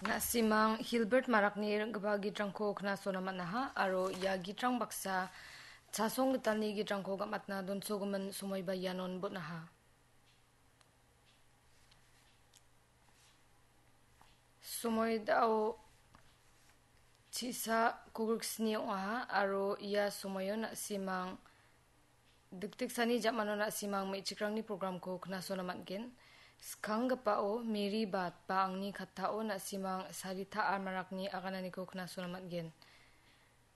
Nasimang Hilbert Marakni gaba gitrangko khna sonamat naha aro ya gitrang baksa chasong gitalni gitrangko gamatna donso guman sumoy bayanon bot naha. Sumoy dao chisa kuguksni oha aro ya sumoyo nasimang diktik sani jamano nasimang mai chikrangni program ko khna sonamat gen. Skang gapao meri bat pa angni khatao nasimang sarita armarakni aganani ko khna sonamat gen.